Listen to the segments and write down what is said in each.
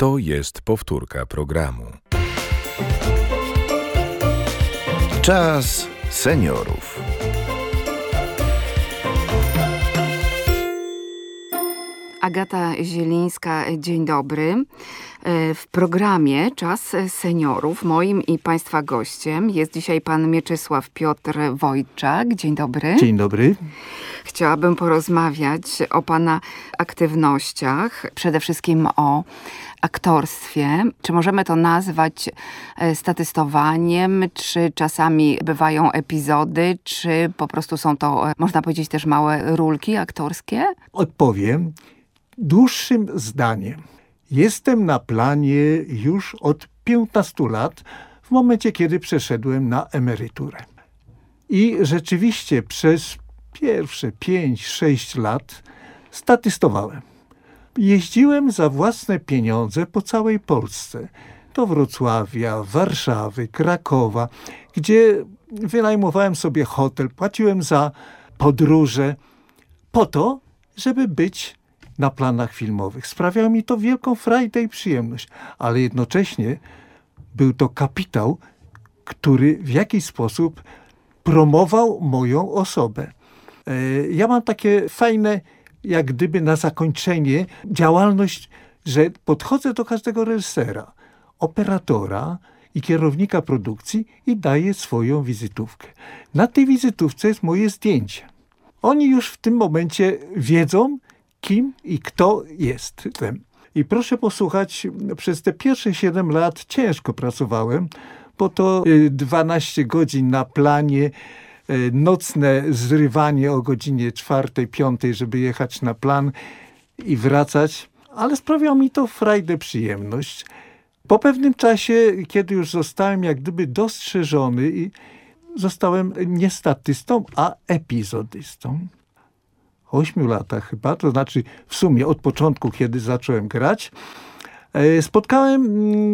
To jest powtórka programu. Czas seniorów. Agata Zielińska, dzień dobry. W programie Czas Seniorów moim i Państwa gościem jest dzisiaj pan Mieczysław Piotr Wojczak. Dzień dobry. Dzień dobry. Chciałabym porozmawiać o pana aktywnościach, przede wszystkim o aktorstwie. Czy możemy to nazwać statystowaniem, czy czasami bywają epizody, czy po prostu są to, można powiedzieć, też małe rólki aktorskie? Odpowiem dłuższym zdaniem. Jestem na planie już od 15 lat, w momencie, kiedy przeszedłem na emeryturę. I rzeczywiście przez pierwsze 5-6 lat statystowałem. Jeździłem za własne pieniądze po całej Polsce. Do Wrocławia, Warszawy, Krakowa, gdzie wynajmowałem sobie hotel, płaciłem za podróże po to, żeby być na planach filmowych. Sprawiało mi to wielką frajdę i przyjemność, ale jednocześnie był to kapitał, który w jakiś sposób promował moją osobę. Ja mam takie fajne, jak gdyby na zakończenie, działalność, że podchodzę do każdego reżysera, operatora i kierownika produkcji i daję swoją wizytówkę. Na tej wizytówce jest moje zdjęcie. Oni już w tym momencie wiedzą, kim i kto jestem. I proszę posłuchać, przez te pierwsze 7 lat ciężko pracowałem, bo to 12 godzin na planie, nocne zrywanie o godzinie 4-5, żeby jechać na plan i wracać, ale sprawiało mi to frajdę, przyjemność. Po pewnym czasie, kiedy już zostałem jak gdyby dostrzeżony i zostałem nie statystą, a epizodystą. 8 latach chyba, to znaczy w sumie od początku, kiedy zacząłem grać, spotkałem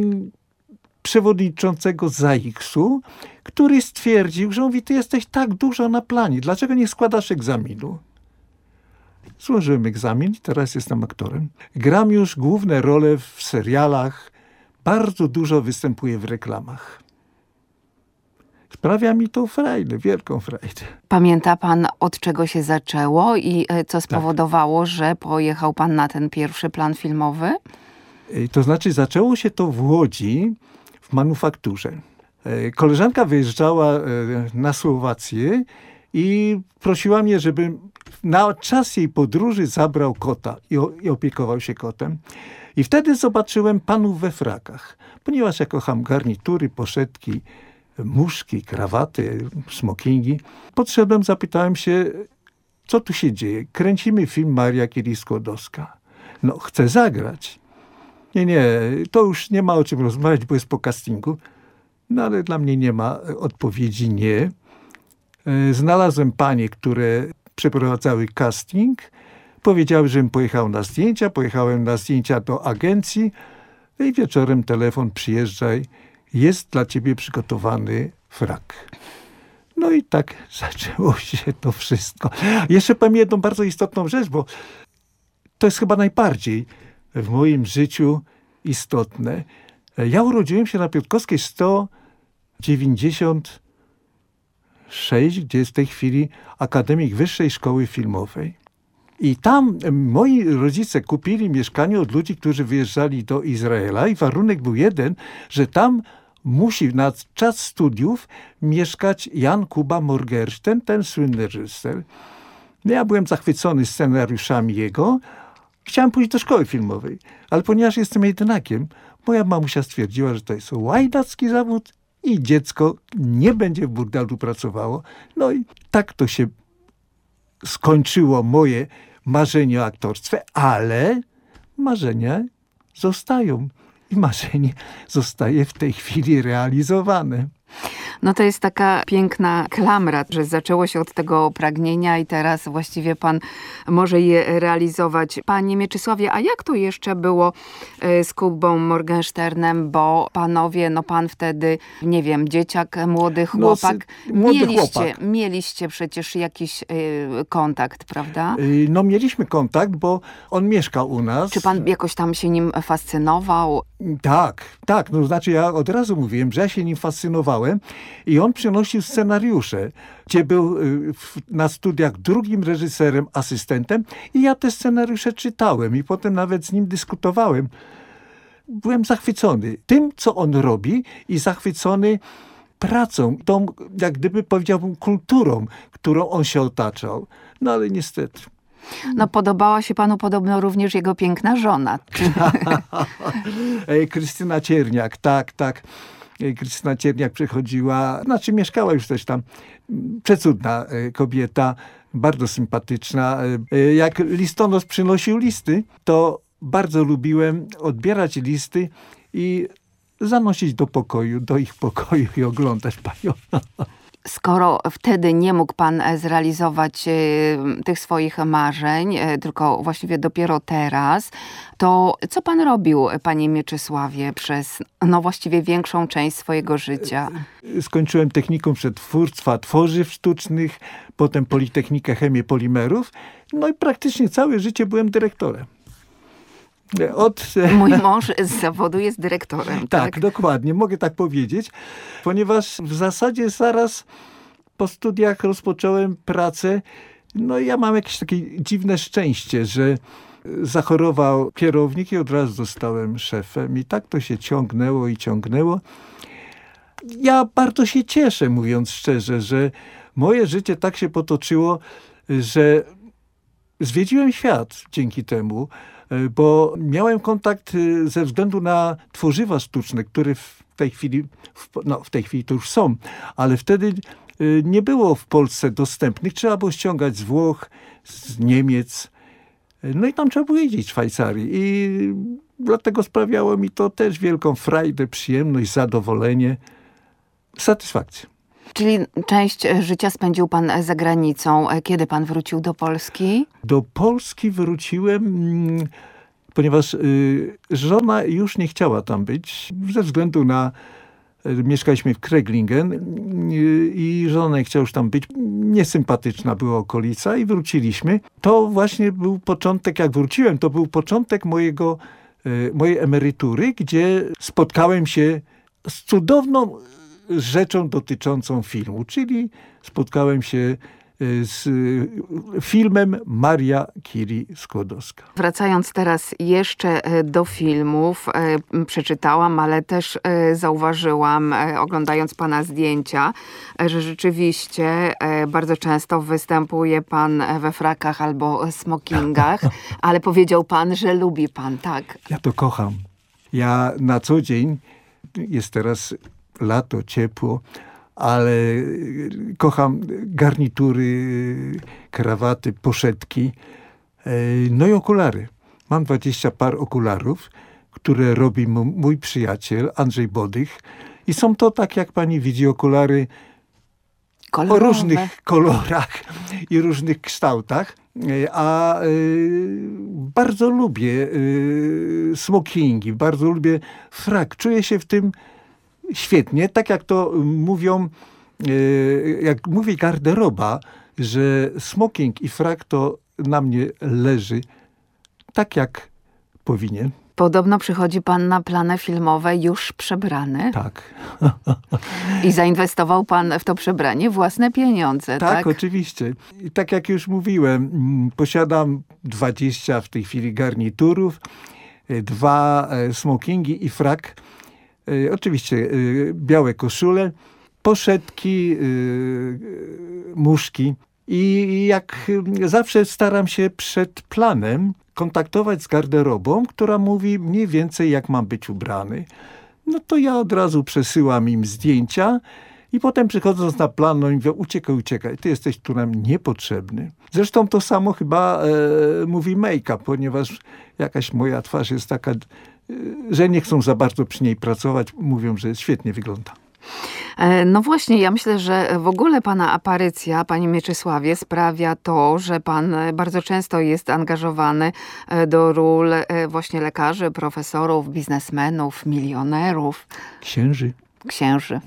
przewodniczącego ZAIKS-u, który stwierdził, że mówi, ty jesteś tak dużo na planie, dlaczego nie składasz egzaminu? Złożyłem egzamin i teraz jestem aktorem. Gram już główne role w serialach, bardzo dużo występuję w reklamach. Sprawia mi to frajdę, wielką frajdę. Pamięta pan, od czego się zaczęło i co spowodowało, że pojechał pan na ten pierwszy plan filmowy? To znaczy zaczęło się to w Łodzi, w manufakturze. Koleżanka wyjeżdżała na Słowację i prosiła mnie, żebym na czas jej podróży zabrał kota i opiekował się kotem. I wtedy zobaczyłem panów we frakach, ponieważ ja kocham garnitury, poszetki, muszki, krawaty, smokingi. Podszedłem, zapytałem się, co tu się dzieje. Kręcimy film Maria Curie-Skłodowska. No, chcę zagrać. Nie, to już nie ma o czym rozmawiać, bo jest po castingu. No, ale dla mnie nie ma odpowiedzi nie. Znalazłem panie, które przeprowadzały casting. Powiedziały, żebym pojechał na zdjęcia. Pojechałem na zdjęcia do agencji. I wieczorem telefon, przyjeżdżaj. Jest dla ciebie przygotowany frak. No i tak zaczęło się to wszystko. Jeszcze powiem jedną bardzo istotną rzecz, bo to jest chyba najbardziej w moim życiu istotne. Ja urodziłem się na Piotrkowskiej 196, gdzie jest w tej chwili Akademik Wyższej Szkoły Filmowej. I tam moi rodzice kupili mieszkanie od ludzi, którzy wyjeżdżali do Izraela i warunek był jeden, że tam musi na czas studiów mieszkać Jan Kuba Morgenstern, ten słynny reżyser. Ja byłem zachwycony scenariuszami jego. Chciałem pójść do szkoły filmowej, ale ponieważ jestem jedynakiem, moja mamusia stwierdziła, że to jest łajdacki zawód i dziecko nie będzie w burdelu pracowało. No i tak to się skończyło moje marzenie o aktorstwie, ale marzenia zostają. I marzenie zostaje w tej chwili realizowane. No to jest taka piękna klamra, że zaczęło się od tego pragnienia i teraz właściwie pan może je realizować. Panie Mieczysławie, a jak to jeszcze było z Kubą Morgensternem, bo panowie, no pan wtedy, nie wiem, dzieciak, młody chłopak, mieliście przecież jakiś kontakt, prawda? No mieliśmy kontakt, bo on mieszkał u nas. Czy pan jakoś tam się nim fascynował? Tak. No znaczy ja od razu mówiłem, że ja się nim fascynowałem i on przynosił scenariusze, gdzie był na studiach drugim reżyserem, asystentem i ja te scenariusze czytałem i potem nawet z nim dyskutowałem. Byłem zachwycony tym, co on robi i zachwycony pracą, tą, jak gdyby powiedziałbym, kulturą, którą on się otaczał. No ale niestety. No podobała się panu podobno również jego piękna żona. Krystyna Cierniak, tak. Krystyna Cierniak przychodziła, znaczy mieszkała już też tam. Przecudna kobieta, bardzo sympatyczna. Jak listonosz przynosił listy, to bardzo lubiłem odbierać listy i zanosić do ich pokoju i oglądać panią. Skoro wtedy nie mógł pan zrealizować tych swoich marzeń, tylko właściwie dopiero teraz, to co pan robił, panie Mieczysławie, przez właściwie większą część swojego życia? Skończyłem technikum przetwórstwa tworzyw sztucznych, potem Politechnikę Chemii Polimerów, no i praktycznie całe życie byłem dyrektorem. Mój mąż z zawodu jest dyrektorem. Tak, dokładnie, mogę tak powiedzieć, ponieważ w zasadzie zaraz po studiach rozpocząłem pracę. No i ja mam jakieś takie dziwne szczęście, że zachorował kierownik i od razu zostałem szefem. I tak to się ciągnęło. Ja bardzo się cieszę, mówiąc szczerze, że moje życie tak się potoczyło, że zwiedziłem świat dzięki temu, bo miałem kontakt ze względu na tworzywa sztuczne, które w tej chwili to już są, ale wtedy nie było w Polsce dostępnych. Trzeba było ściągać z Włoch, z Niemiec. No i tam trzeba było jeździć w Szwajcarii. I dlatego sprawiało mi to też wielką frajdę, przyjemność, zadowolenie, satysfakcję. Czyli część życia spędził pan za granicą. Kiedy pan wrócił do Polski? Do Polski wróciłem, ponieważ żona już nie chciała tam być, ze względu na... Mieszkaliśmy w Kreglingen i żona nie chciała już tam być. Niesympatyczna była okolica i wróciliśmy. To właśnie był początek, jak wróciłem, to był początek mojej emerytury, gdzie spotkałem się z cudowną rzeczą dotyczącą filmu, czyli spotkałem się z filmem Maria Curie-Skłodowska. Wracając teraz jeszcze do filmów, przeczytałam, ale też zauważyłam, oglądając pana zdjęcia, że rzeczywiście bardzo często występuje pan we frakach albo smokingach, ale powiedział pan, że lubi pan, tak? Ja to kocham. Ja na co dzień, jest teraz lato, ciepło, ale kocham garnitury, krawaty, poszetki, no i okulary. Mam 20 par okularów, które robi mój przyjaciel Andrzej Bodych i są to, tak jak pani widzi, okulary kolorowe, o różnych kolorach i różnych kształtach, a bardzo lubię smokingi, bardzo lubię frak. Czuję się w tym świetnie, tak jak to mówią, jak mówi garderoba, że smoking i frak to na mnie leży tak, jak powinien. Podobno przychodzi pan na plany filmowe już przebrany. Tak. I zainwestował pan w to przebranie własne pieniądze, tak? Tak, oczywiście. I tak jak już mówiłem, posiadam 20 w tej chwili garniturów, 2 smokingi i frak. Oczywiście białe koszule, poszetki, muszki. I jak zawsze staram się przed planem kontaktować z garderobą, która mówi mniej więcej, jak mam być ubrany. No to ja od razu przesyłam im zdjęcia i potem przychodząc na plan, no i mówią, uciekaj, ty jesteś tu nam niepotrzebny. Zresztą to samo chyba mówi make-up, ponieważ jakaś moja twarz jest taka, że nie chcą za bardzo przy niej pracować, mówią, że świetnie wygląda. No właśnie, ja myślę, że w ogóle pana aparycja, panie Mieczysławie, sprawia to, że pan bardzo często jest angażowany do ról właśnie lekarzy, profesorów, biznesmenów, milionerów. Księży.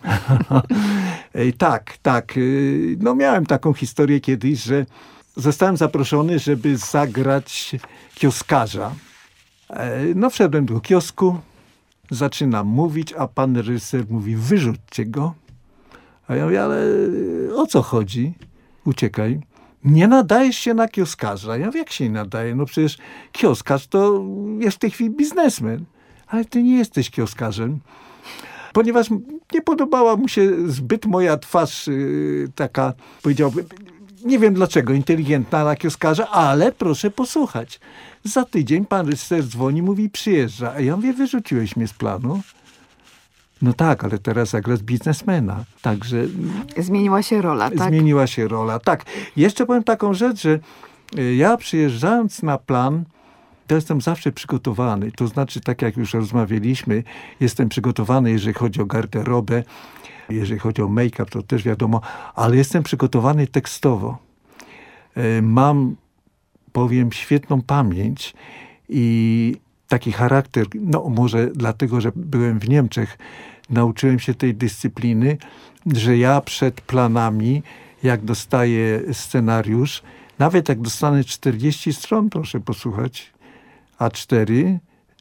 Tak. No miałem taką historię kiedyś, że zostałem zaproszony, żeby zagrać kioskarza. No wszedłem do kiosku, zaczynam mówić, a pan reżyser mówi, wyrzućcie go. A ja mówię, ale o co chodzi? Uciekaj. Nie nadajesz się na kioskarza. Ja mówię, jak się nie nadaje? No przecież kioskarz to jest w tej chwili biznesmen. Ale ty nie jesteś kioskarzem. Ponieważ nie podobała mu się zbyt moja twarz taka, powiedziałbym, nie wiem dlaczego, inteligentna na kioskarza, ale proszę posłuchać. Za tydzień pan reżyser dzwoni, mówi, przyjeżdża. A ja mówię, wyrzuciłeś mnie z planu. No tak, ale teraz zagrasz biznesmena. Także... Zmieniła się rola, tak? Zmieniła się rola, tak. Jeszcze powiem taką rzecz, że ja przyjeżdżając na plan, to jestem zawsze przygotowany. To znaczy, tak jak już rozmawialiśmy, jestem przygotowany, jeżeli chodzi o garderobę, jeżeli chodzi o make-up, to też wiadomo, ale jestem przygotowany tekstowo. Mam, powiem, świetną pamięć i taki charakter, no może dlatego, że byłem w Niemczech, nauczyłem się tej dyscypliny, że ja przed planami, jak dostaję scenariusz, nawet jak dostanę 40 stron, proszę posłuchać, A4,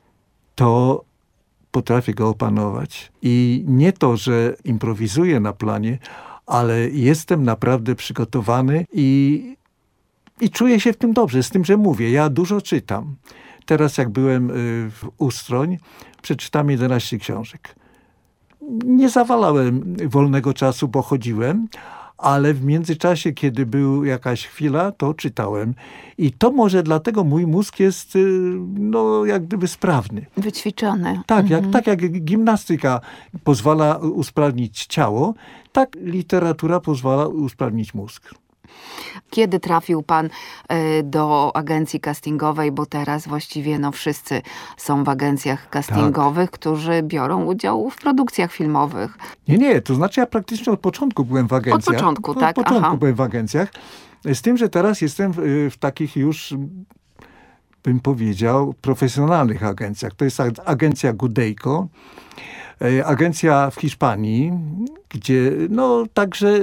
to potrafię go opanować. I nie to, że improwizuję na planie, ale jestem naprawdę przygotowany i czuję się w tym dobrze. Z tym, że mówię, ja dużo czytam. Teraz jak byłem w Ustroń, przeczytałem 11 książek. Nie zawalałem wolnego czasu, bo chodziłem, ale w międzyczasie, kiedy była jakaś chwila, to czytałem. I to może dlatego mój mózg jest, no, jak gdyby sprawny. Wyćwiczony. Tak, tak jak gimnastyka pozwala usprawnić ciało, tak literatura pozwala usprawnić mózg. Kiedy trafił pan do agencji castingowej, bo teraz właściwie no wszyscy są w agencjach castingowych, którzy biorą udział w produkcjach filmowych. Nie, to znaczy ja praktycznie od początku byłem w agencjach. Od początku, tak? Od początku byłem w agencjach. Z tym, że teraz jestem w takich już, bym powiedział, profesjonalnych agencjach. To jest agencja Gudejko, agencja w Hiszpanii, gdzie no także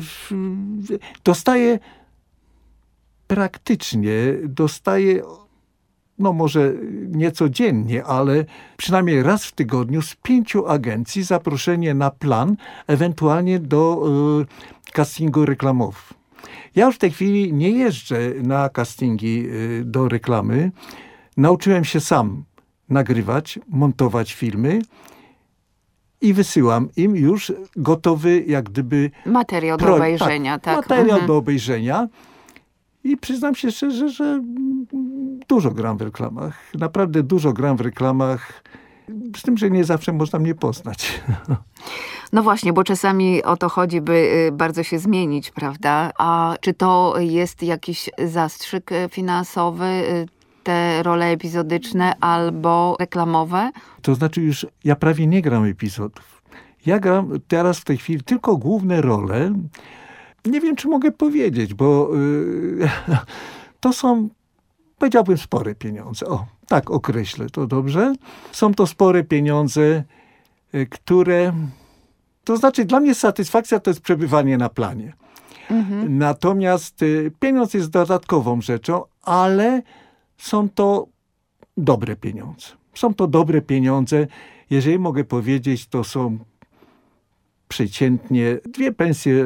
dostaję no może nie codziennie, ale przynajmniej raz w tygodniu z 5 agencji zaproszenie na plan, ewentualnie do castingu reklamowego. Ja już w tej chwili nie jeżdżę na castingi do reklamy. Nauczyłem się sam nagrywać, montować filmy i wysyłam im już gotowy jak gdyby... Materiał do obejrzenia, tak. Materiał do obejrzenia. I przyznam się szczerze, że dużo gram w reklamach. Naprawdę dużo gram w reklamach. Z tym, że nie zawsze można mnie poznać. No właśnie, bo czasami o to chodzi, by bardzo się zmienić, prawda? A czy to jest jakiś zastrzyk finansowy, te role epizodyczne albo reklamowe? To znaczy już ja prawie nie gram epizodów. Ja gram teraz w tej chwili tylko główne role. Nie wiem, czy mogę powiedzieć, bo to są, powiedziałbym, spore pieniądze. O, tak określę to dobrze. Są to spore pieniądze, które... To znaczy dla mnie satysfakcja to jest przebywanie na planie. Natomiast pieniądz jest dodatkową rzeczą, ale są to dobre pieniądze. Są to dobre pieniądze. Jeżeli mogę powiedzieć, to są przeciętnie 2 pensje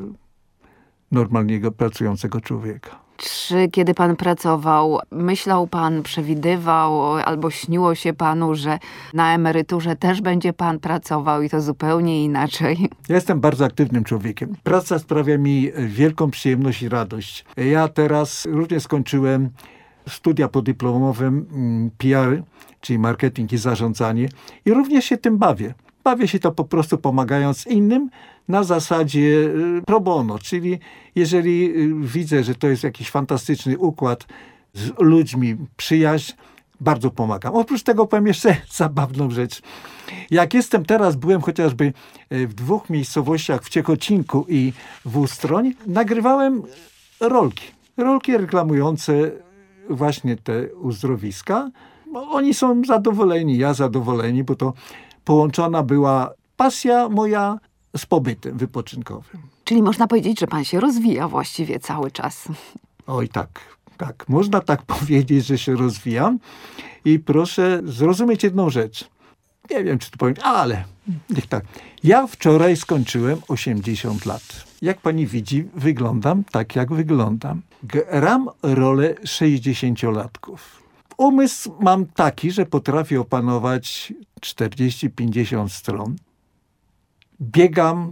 normalnego, pracującego człowieka. Czy kiedy pan pracował, myślał pan, przewidywał albo śniło się panu, że na emeryturze też będzie pan pracował i to zupełnie inaczej? Ja jestem bardzo aktywnym człowiekiem. Praca sprawia mi wielką przyjemność i radość. Ja teraz również skończyłem studia podyplomowe PR, czyli marketing i zarządzanie i również się tym bawię. Bawię się to po prostu pomagając innym na zasadzie pro bono, czyli jeżeli widzę, że to jest jakiś fantastyczny układ z ludźmi, przyjaźń, bardzo pomagam. Oprócz tego powiem jeszcze zabawną rzecz. Jak jestem teraz, byłem chociażby w 2 miejscowościach, w Ciechocinku i w Ustroń, nagrywałem rolki reklamujące właśnie te uzdrowiska. Oni są zadowoleni, ja zadowoleni, bo to połączona była pasja moja z pobytem wypoczynkowym. Czyli można powiedzieć, że pan się rozwija właściwie cały czas. Oj tak, można tak powiedzieć, że się rozwijam i proszę zrozumieć jedną rzecz. Nie wiem, czy to powiem, ale niech tak. Ja wczoraj skończyłem 80 lat. Jak pani widzi, wyglądam tak, jak wyglądam. Gram rolę 60-latków. Umysł mam taki, że potrafię opanować 40-50 stron. Biegam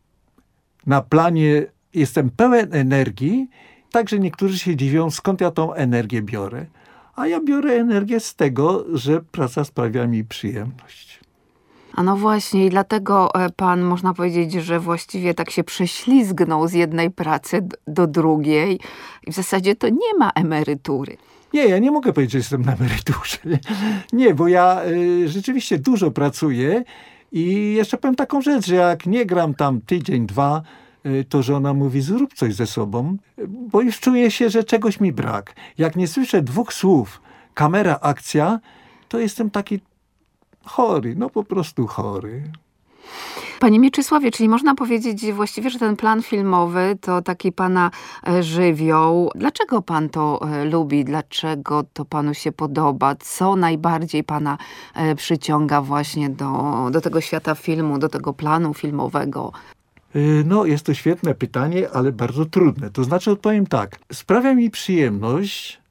na planie, jestem pełen energii, także niektórzy się dziwią, skąd ja tą energię biorę. A ja biorę energię z tego, że praca sprawia mi przyjemność. A no właśnie i dlatego pan, można powiedzieć, że właściwie tak się prześlizgnął z jednej pracy do drugiej i w zasadzie to nie ma emerytury. Nie, ja nie mogę powiedzieć, że jestem na emeryturze. Nie, bo ja rzeczywiście dużo pracuję i jeszcze powiem taką rzecz, że jak nie gram tam tydzień, 2, to żona mówi, zrób coś ze sobą, bo już czuję się, że czegoś mi brak. Jak nie słyszę 2 słów, kamera, akcja, to jestem taki chory, no po prostu chory. Panie Mieczysławie, czyli można powiedzieć właściwie, że ten plan filmowy to taki pana żywioł. Dlaczego pan to lubi? Dlaczego to panu się podoba? Co najbardziej pana przyciąga właśnie do tego świata filmu, do tego planu filmowego? No, jest to świetne pytanie, ale bardzo trudne. To znaczy odpowiem tak. Sprawia mi przyjemność,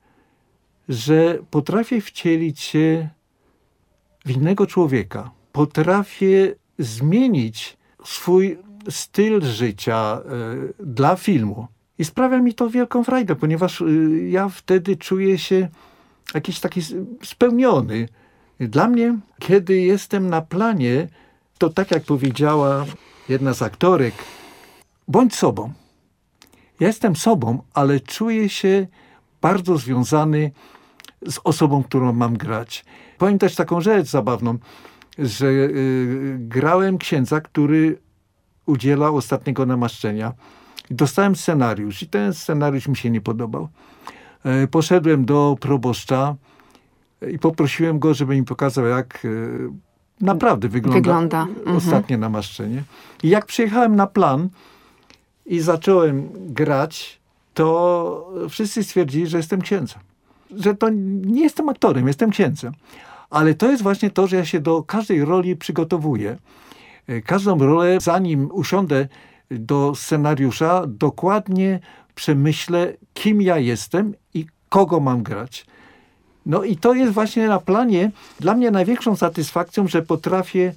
że potrafię wcielić się w innego człowieka. Potrafię zmienić swój styl życia dla filmu. I sprawia mi to wielką frajdę, ponieważ ja wtedy czuję się jakiś taki spełniony. Dla mnie, kiedy jestem na planie, to tak jak powiedziała jedna z aktorek, bądź sobą. Ja jestem sobą, ale czuję się bardzo związany z osobą, którą mam grać. Powiem też taką rzecz zabawną, że grałem księdza, który udzielał ostatniego namaszczenia. Dostałem scenariusz i ten scenariusz mi się nie podobał. Poszedłem do proboszcza i poprosiłem go, żeby mi pokazał, jak naprawdę wygląda ostatnie namaszczenie. I jak przyjechałem na plan i zacząłem grać, to wszyscy stwierdzili, że jestem księdzem. Że to nie jestem aktorem, jestem księdzem. Ale to jest właśnie to, że ja się do każdej roli przygotowuję. Każdą rolę, zanim usiądę do scenariusza, dokładnie przemyślę, kim ja jestem i kogo mam grać. No i to jest właśnie na planie dla mnie największą satysfakcją, że potrafię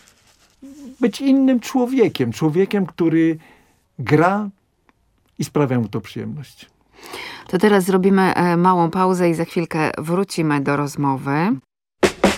być innym człowiekiem. Człowiekiem, który gra i sprawia mu to przyjemność. To teraz zrobimy małą pauzę i za chwilkę wrócimy do rozmowy.